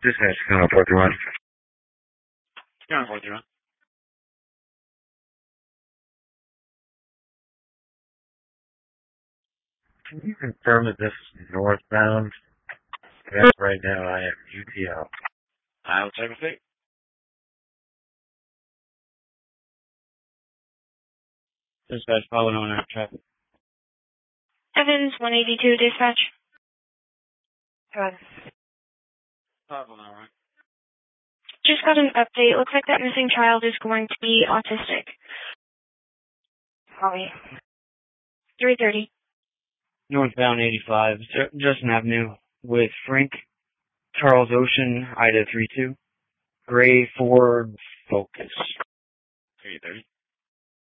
Dispatch, County 431. County 431. Can you confirm that this is northbound? Yes, right now I am UTL. I'll check with it. Dispatch, following on our traffic. Evans, 182, dispatch. Hold on, right. Just got an update. Looks like that missing child is going to be autistic. Sorry. 3:30. Northbound 85, Justin Avenue, with Frank, Charles Ocean, Ida 32, Gray Ford Focus. 3:30.